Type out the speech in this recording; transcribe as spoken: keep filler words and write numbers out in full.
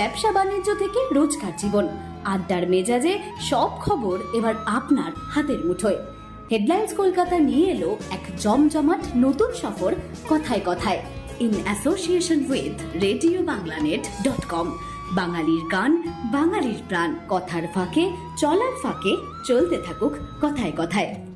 ব্যবসা বাণিজ্য থেকে রোজকার জীবন, আড্ডার মেজাজে সব খবর এবার আপনার হাতের মুঠোয়। হেডলাইন্স কলকাতা নিয়ে এলো এক জমজমাট নতুন সফর কথায় কথায়, in association with radio বাংলানেট dot com. বাঙালির গান, বাঙালির প্রাণ, কথার ফাঁকে চলার ফাঁকে চলতে থাকুক কথায় কথায়।